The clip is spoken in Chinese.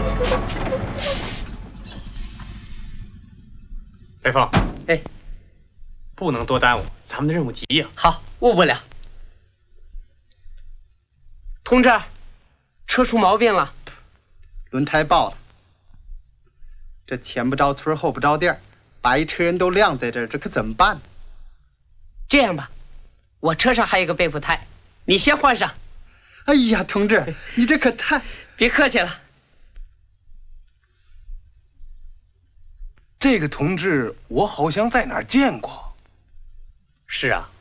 北风， 哎， 不能多耽误，咱们的任务急呀。 好，误不了。同志，车出毛病了， 轮胎爆了。这前不着村后不着店，把一车人都晾在这儿，这可怎么办呢？ 这样吧，我车上还有个备补胎，你先换上。 哎呀，同志，你这可太…… 别客气了。 这个同志我好像在哪儿见过。 是啊，